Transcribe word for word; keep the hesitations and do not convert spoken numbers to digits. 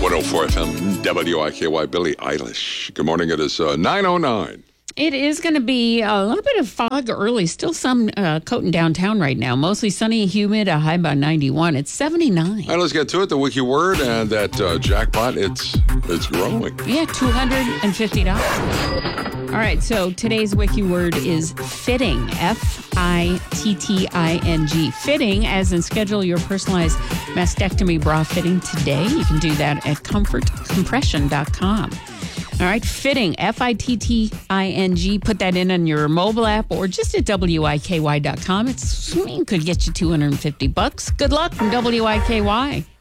one oh four F M, W I K Y, Billie Eilish. Good morning. It is uh, nine oh nine. It is going to be a little bit of fog early. Still some uh, coating downtown right now. Mostly sunny, humid, a high about ninety-one. It's seventy-nine. All right, let's get to it. The wiki word and that uh, jackpot, it's it's growing. Yeah, two hundred fifty dollars. All right, so today's wiki word is fitting. F I T T I N G. Fitting, as in schedule your personalized mastectomy bra fitting today. You can do that at comfort compression dot com. All right, fitting, F I T T I N G. Put that in on your mobile app or just at W I K Y dot com. It's, it could get you two hundred fifty bucks. Good luck from W I K Y.